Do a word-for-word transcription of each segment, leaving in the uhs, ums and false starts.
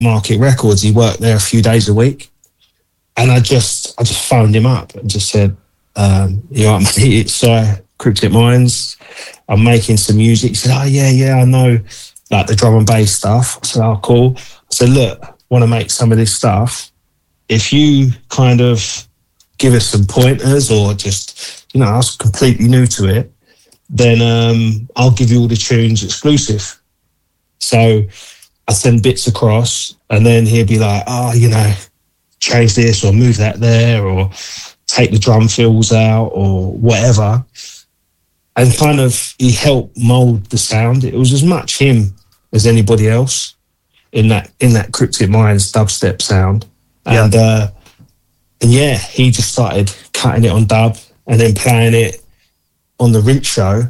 Market Records. He worked there a few days a week. And I just I just phoned him up and just said, um, you know what, mate, it's uh, Cryptic Minds. I'm making some music. He said, oh, yeah, yeah, I know, like the drum and bass stuff. I said, oh, cool. I said, look, want to make some of this stuff. If you kind of give us some pointers or just, you know, I was completely new to it, then um, I'll give you all the tunes exclusive. So I send bits across and then he'd be like, oh, you know, change this or move that there or take the drum fills out or whatever. And kind of he helped mould the sound. It was as much him as anybody else in that in that Cryptic Minds dubstep sound. And, yeah. Uh, and yeah, he just started cutting it on dub and then playing it on the Rinse show.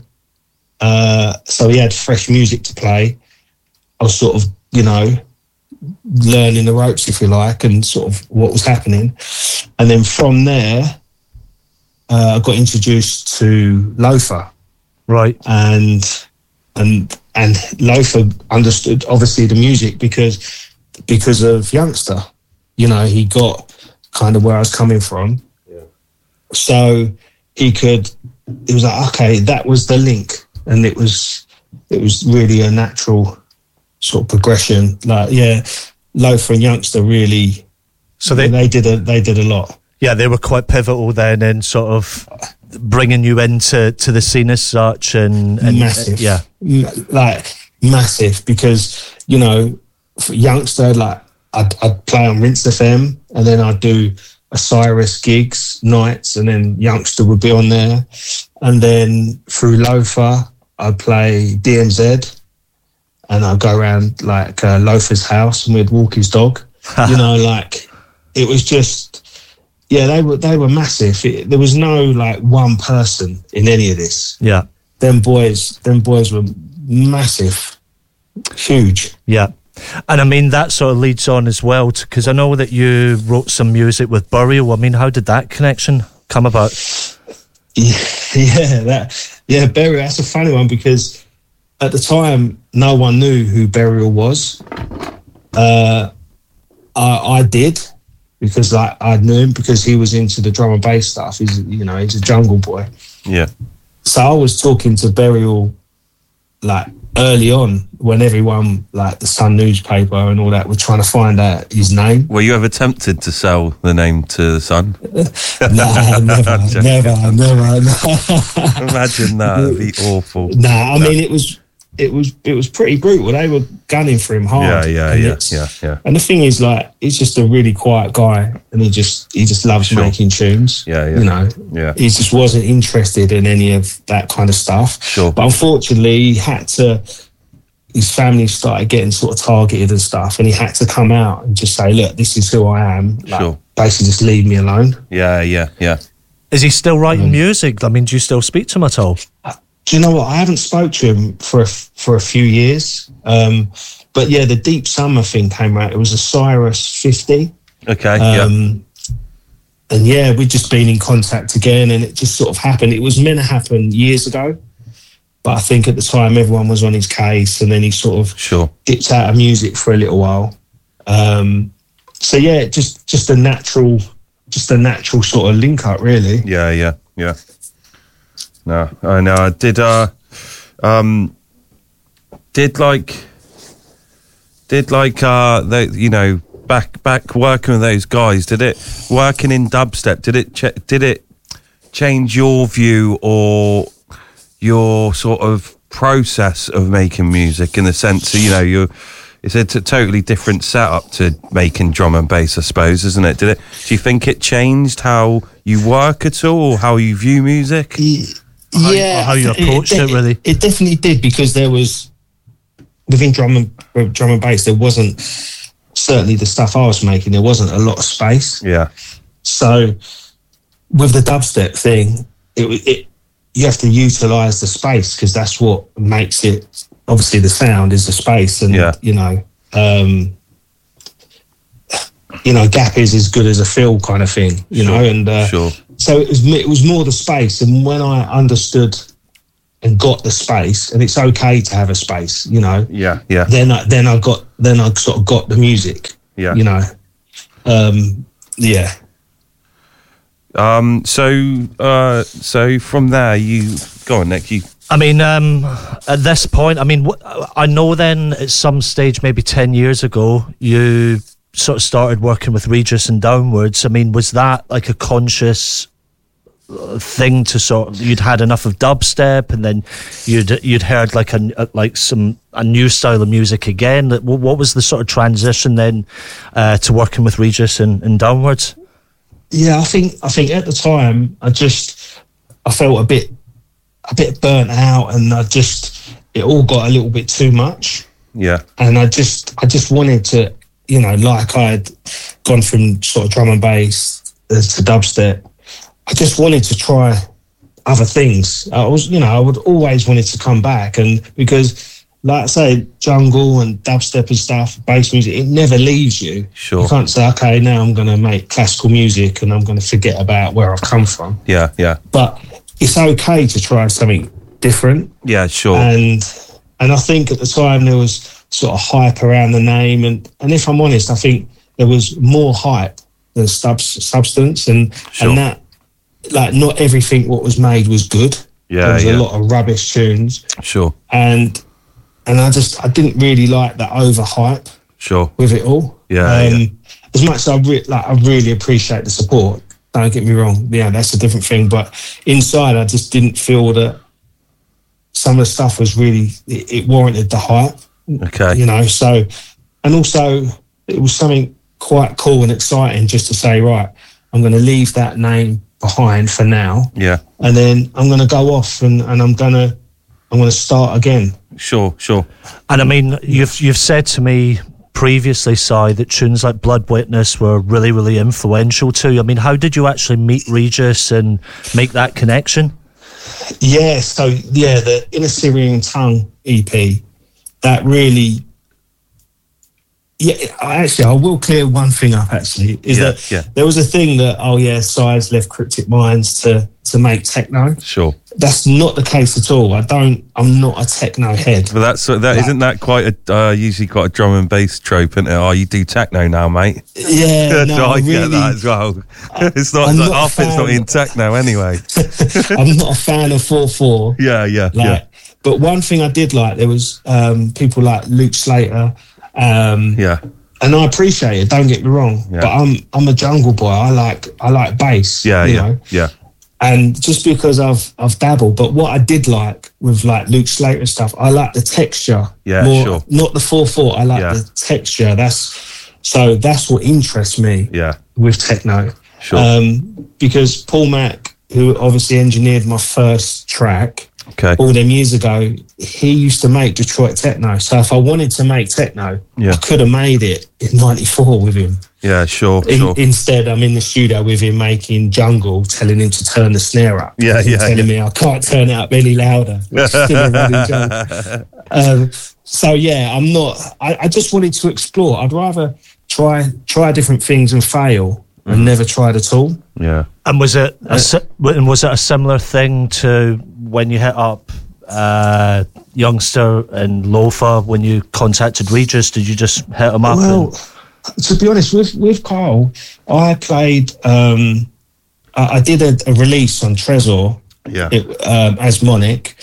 Uh, so he had fresh music to play. I was sort of, you know, learning the ropes, if you like, and sort of what was happening. And then from there, uh, I got introduced to Loafer. Right. And and and Loafer understood, obviously, the music because because of Youngster. You know, he got kind of where I was coming from. Yeah. So he could, it was like, okay, that was the link. And it was, it was really a natural sort of progression. Like, yeah, Loafer and Youngster really, so they, they did a, they did a lot. Yeah, they were quite pivotal then in sort of bringing you into to the scene as such. And, and massive. Yeah. Like, massive, because, you know, for Youngster, like, I'd, I'd play on Rinse F M and then I'd do Osiris gigs, nights, and then Youngster would be on there. And then through Loafer, I'd play D M Z and I'd go around like uh, Loafer's house and we'd walk his dog. You know, like it was just, yeah, they were they were massive. It, there was no like one person in any of this. Yeah. Them boys, them boys were massive, huge. Yeah. And I mean, that sort of leads on as well, because I know that you wrote some music with Burial. I mean, how did that connection come about? Yeah, yeah, that, yeah, Burial, that's a funny one, because at the time, no one knew who Burial was. Uh, I, I did, because like, I knew him because he was into the drum and bass stuff. He's, you know, he's a jungle boy. Yeah. So I was talking to Burial, like, early on, when everyone, like the Sun newspaper and all that, were trying to find out his name. Were you ever tempted to sell the name to the Sun? Nah, never, never, never. No. Imagine that, it'd be awful. Nah, I no. mean, it was, it was, it was pretty brutal. They were gunning for him hard. Yeah, yeah, yeah, yeah, yeah. And the thing is, like, he's just a really quiet guy, and he just, he just loves sure. making tunes. Yeah, yeah. You know, yeah. He just wasn't interested in any of that kind of stuff. Sure. But unfortunately, he had to. His family started getting sort of targeted and stuff, and he had to come out and just say, look, this is who I am. Like, sure. Basically just leave me alone. Yeah, yeah, yeah. Is he still writing um, music? I mean, do you still speak to him at all? Uh, do you know what? I haven't spoke to him for a, for a few years. Um, but yeah, the Deep Summer thing came out. It was Osiris fifty. Okay, um, yeah. And yeah, we'd just been in contact again, and it just sort of happened. It was meant to happen years ago. But I think at the time everyone was on his case, and then he sort of sure. dipped out of music for a little while. Um, so yeah, just just a natural, just a natural sort of link up, really. Yeah, yeah, yeah. No, I know. I did. Uh, um, did like, did like, uh, they, you know, back back working with those guys. Did it working in dubstep? Did it ch- did it change your view or your sort of process of making music, in the sense of, you know, you it's a t- totally different setup to making drum and bass, I suppose, isn't it? Did it? Do you think it changed how you work at all, or how you view music? Yeah, how, how you approached it, it, really? It definitely did, because there was, within drum and drum and bass, there wasn't, certainly the stuff I was making, there wasn't a lot of space. Yeah. So with the dubstep thing, it it. you have to utilise the space, because that's what makes it, obviously the sound is the space, and yeah. you know um you know gap is as good as a fill kind of thing, you sure. know and uh, sure. So it was it was more the space. And when I understood and got the space, and it's okay to have a space, you know. Yeah, yeah. Then I then I got then I sort of got the music. Yeah. You know. Um, yeah. Um. So, uh. So from there, you go on, Nick. You. I mean, um, at this point, I mean, wh- I know then at some stage, maybe ten years ago, you sort of started working with Regis and Downwards. I mean, was that like a conscious thing to sort of, you'd had enough of dubstep and then you'd you'd heard like a like some a new style of music again? What was the sort of transition then uh, to working with Regis and, and Downwards? Yeah, I think I think at the time I just I felt a bit a bit burnt out, and I just it all got a little bit too much. Yeah. And I just I just wanted to, you know, like I had gone from sort of drum and bass to dubstep. I just wanted to try other things. I was, you know, I would always wanted to come back, and because, like I say, jungle and dubstep and stuff, bass music, it never leaves you. Sure. You can't say, okay, now I'm going to make classical music and I'm going to forget about where I've come from. Yeah, yeah. But it's okay to try something different. Yeah, sure. And and I think at the time there was sort of hype around the name, and and if I'm honest, I think there was more hype than sub- substance, and Sure. and that. Like, not everything what was made was good. Yeah, there was yeah. a lot of rubbish tunes, Sure, and and I just I didn't really like that overhype sure. with it all. Yeah, um, yeah. As much as I re- like, I really appreciate the support. Don't get me wrong. Yeah, that's a different thing. But inside, I just didn't feel that some of the stuff was really it, it warranted the hype. Okay. You know, so and also it was something quite cool and exciting just to say, right, I'm going to leave that name behind for now, Yeah, and then I'm going to go off and, and I'm going to I'm going to start again. sure, sure. And I mean, you've you've said to me previously, Si, that tunes like Blood Witness were really, really influential to you. I mean, how did you actually meet Regis and make that connection? Yeah, so yeah, the In a Syrian Tongue E P, that really. Yeah, I actually, I will clear one thing up. Actually, is Yeah, that yeah. there was a thing that oh yeah, Si's left Cryptic Minds to to make techno. Sure. That's not the case at all. I don't. I'm not a techno head. But that's that Like- isn't that quite a uh, usually quite a drum and bass trope, isn't it? Oh, you do techno now, mate. Yeah, no, so I I get really, that as well. It's not I'm like not a half it's not fan. in techno anyway. I'm not a fan of four four. Yeah, yeah, Like, yeah, but one thing I did like, there was um, people like Luke Slater, um, yeah, and I appreciate it. Don't get me wrong, Yeah. but I'm I'm a jungle boy. I like I like bass. yeah, you yeah, know? yeah. And just because I've I've dabbled, but what I did like with like Luke Slater and stuff, I like the texture. Yeah, more, sure. Not the four four. I like Yeah. the texture. That's so that's what interests me Yeah, with techno. sure. Um, because Paul Mack, who obviously engineered my first track okay. all them years ago, he used to make Detroit techno. So if I wanted to make techno, Yeah. I could have made it in ninety-four with him. Yeah, sure, In, sure. Instead, I'm in the studio with him making jungle, telling him to turn the snare up. Yeah, Him yeah, telling yeah. me I can't turn it up any louder. Which is still a running joke. Um, so yeah, I'm not. I, I just wanted to explore. I'd rather try try different things and fail Mm. and never tried at all. Yeah. And was it a, si- and was it a similar thing to when you hit up uh, Youngster and Lofa when you contacted Regis? Did you just hit them up? Well, and, to be honest, with with Carl, I played. Um, I, I did a, a release on Trezor. Yeah. It, um, as Monic,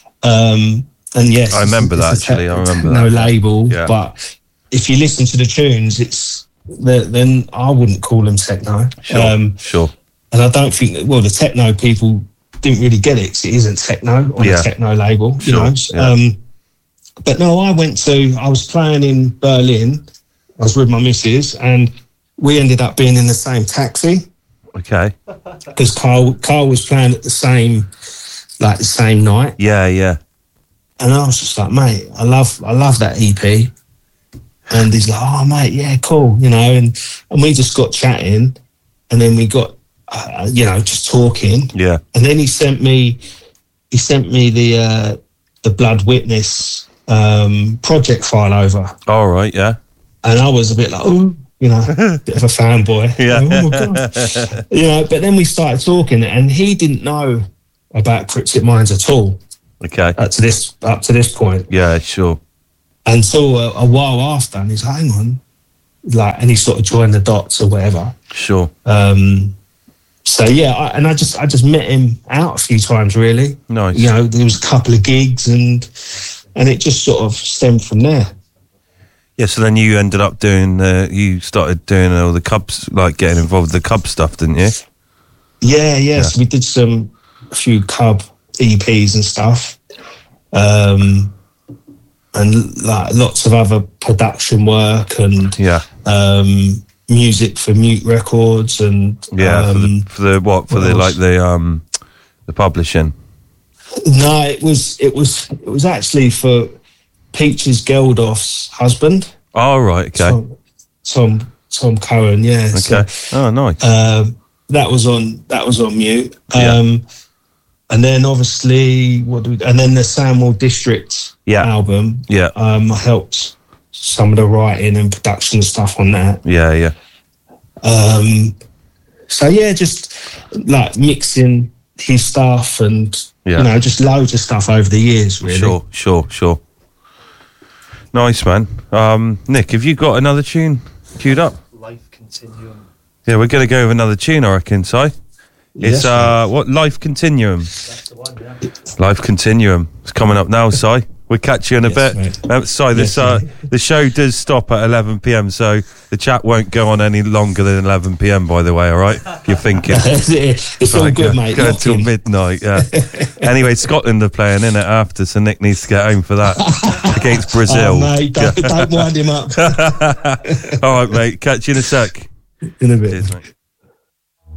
um, and yes, I remember it's- that, it's a actually. I remember no that. label, Yeah. but if you listen to the tunes, it's the, then I wouldn't call them techno. Sure. Um, sure. and I don't think well the techno people didn't really get it 'cause it isn't techno on Yeah. a techno label, you Sure, know. yeah. Um, but no, I went to. I was playing in Berlin. I was with my missus, and we ended up being in the same taxi Okay. because Carl Carl was playing at the same like the same night. Yeah, yeah. And I was just like, mate, I love, I love that E P. And he's like, oh, mate, yeah, cool, you know. And and we just got chatting, and then we got, uh, you know, just talking. Yeah. And then he sent me, he sent me the uh, the Blood Witness um, project file over, All right. Yeah. and I was a bit like, oh, you know, bit of a fanboy. Yeah. Like, oh my god, you know. But then we started talking, and he didn't know about Cryptic Minds at all. Okay. Up to this, up to this point. Yeah, sure. Until a, a while after, and he's like, hang on, like, and he sort of joined the dots or whatever. Sure. Um, so yeah, I, and I just, I just met him out a few times, really. Nice. You know, there was a couple of gigs, and and it just sort of stemmed from there. Yeah, so then you ended up doing, uh, you started doing all the Cubs, like getting involved with the Cub stuff, didn't you? Yeah, yeah. So we did some, a few Cub E Ps and stuff. Um, and like lots of other production work and Yeah. um, music for Mute Records and Yeah, um, for, the, for the, what, for what the, else? like the, um, the publishing. no, it was it was it was actually for Peaches Geldof's husband. Oh, right, okay. Tom Tom, Tom Cohen, yeah. Okay. So, Oh, nice. um, that was on that was on Mute. Yeah. Um, and then obviously what do we, and then the Samuel District Yeah. album. Yeah. Um, I helped some of the writing and production stuff on that. Yeah, yeah. Um, so yeah, just like mixing his stuff and Yeah. you know, just loads of stuff over the years, really. Sure, sure, sure. Nice, man. Um, Nick, have you got another tune queued up? Life Continuum. Yeah, we're going to go with another tune, I reckon, Si. It's, Yes, uh, what, Life Continuum? That's the one, yeah. Life Continuum. It's coming up now, Si. We'll catch you in a Yes, bit. mate. Um, Si, this, Yes, uh, mate. the show does stop at eleven p.m, so the chat won't go on any longer than eleven p.m, by the way, all right? You're thinking. It's all Right, good, go, mate. Go Lock until in. midnight, yeah. Anyway, Scotland are playing in it after, so Nick needs to get home for that against Brazil. Oh, mate, don't, don't wind him up All right, mate. Catch you in a sec. in a bit. Cheers, mate.